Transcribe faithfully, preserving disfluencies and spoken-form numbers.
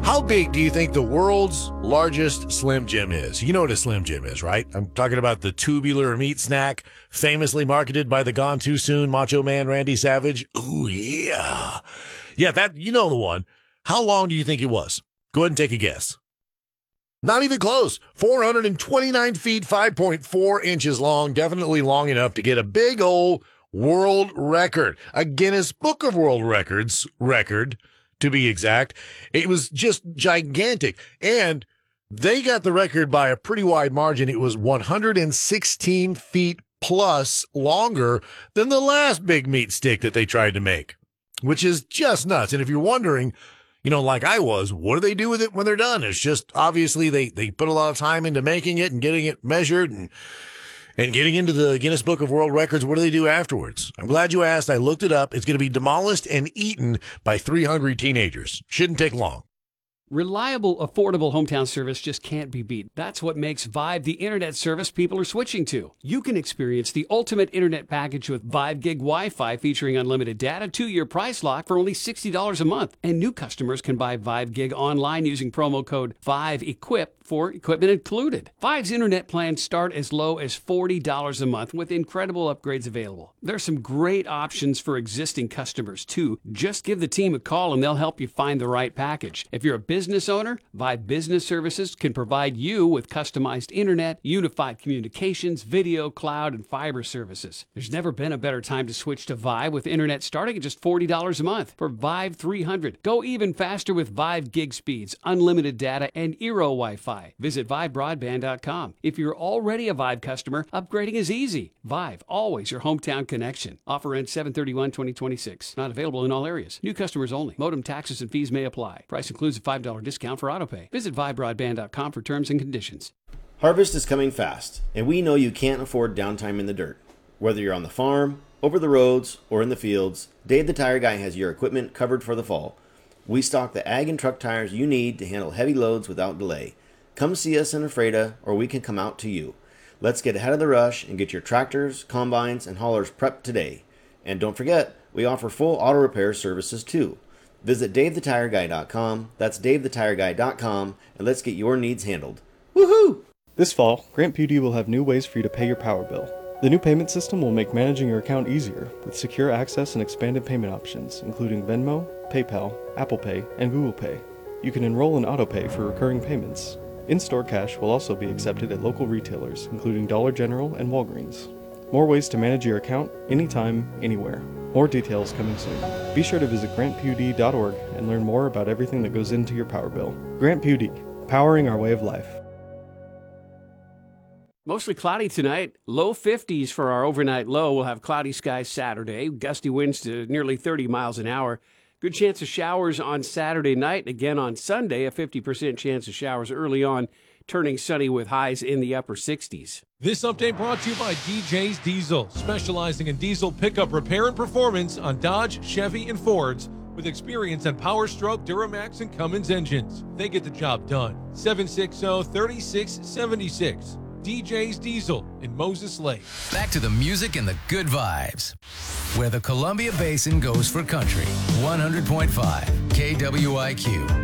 How big do you think the world's largest Slim Jim is? You know what a Slim Jim is, right? I'm talking about the tubular meat snack famously marketed by the gone too soon Macho Man Randy Savage. Ooh, yeah. Yeah, that, you know the one. How long do you think it was? Go ahead and take a guess. Not even close. four hundred twenty-nine feet, five point four inches long. Definitely long enough to get a big old world record. A Guinness Book of World Records record, to be exact. It was just gigantic. And they got the record by a pretty wide margin. It was one hundred sixteen feet plus longer than the last big meat stick that they tried to make, which is just nuts. And if you're wondering, you know, like I was, what do they do with it when they're done? It's just obviously they, they put a lot of time into making it and getting it measured and and getting into the Guinness Book of World Records. What do they do afterwards? I'm glad you asked. I looked it up. It's going to be demolished and eaten by three hungry teenagers. Shouldn't take long. Reliable, affordable hometown service just can't be beat. That's what makes Vive the internet service people are switching to. You can experience the ultimate internet package with five gig Wi-Fi featuring unlimited data, two-year price lock for only sixty dollars a month. And new customers can buy five gig online using promo code five equip for equipment included. Vive's internet plans start as low as forty dollars a month with incredible upgrades available. There's some great options for existing customers too. Just give the team a call and they'll help you find the right package. If you're a business Business owner, Vive Business Services can provide you with customized internet, unified communications, video, cloud, and fiber services. There's never been a better time to switch to Vive with internet starting at just forty dollars a month for Vive three hundred. Go even faster with Vive gig speeds, unlimited data, and Eero Wi-Fi. Visit vive broadband dot com. If you're already a Vive customer, upgrading is easy. Vive, always your hometown connection. Offer ends seven thirty-one twenty twenty-six. Not available in all areas. New customers only. Modem taxes and fees may apply. Price includes a five dollars discount for autopay. Visit vive broadband dot com for terms and conditions. Harvest is coming fast, and we know you can't afford downtime in the dirt. Whether you're on the farm, over the roads, or in the fields, Dave the Tire Guy has your equipment covered for the fall. We stock the ag and truck tires you need to handle heavy loads without delay. Come see us in Ephrata, or we can come out to you. Let's get ahead of the rush and get your tractors, combines, and haulers prepped today. And don't forget, we offer full auto repair services too. Visit dave the tire guy dot com, that's dave the tire guy dot com, and let's get your needs handled. Woohoo! This fall, Grant P U D will have new ways for you to pay your power bill. The new payment system will make managing your account easier, with secure access and expanded payment options, including Venmo, PayPal, Apple Pay, and Google Pay. You can enroll in AutoPay for recurring payments. In-store cash will also be accepted at local retailers, including Dollar General and Walgreens. More ways to manage your account, anytime, anywhere. More details coming soon. Be sure to visit grant p u d dot org and learn more about everything that goes into your power bill. Grant P U D, powering our way of life. Mostly cloudy tonight. Low fifties for our overnight low. We'll have cloudy skies Saturday. Gusty winds to nearly thirty miles an hour. Good chance of showers on Saturday night. Again on Sunday, a fifty percent chance of showers early on, turning sunny with highs in the upper sixties. This update brought to you by D J's Diesel, specializing in diesel pickup repair and performance on Dodge, Chevy, and Fords, with experience on Power Stroke, Duramax, and Cummins engines. They get the job done. seven six zero, three six seven six. D J's Diesel in Moses Lake. Back to the music and the good vibes, where the Columbia Basin goes for country. one hundred point five K W I Q.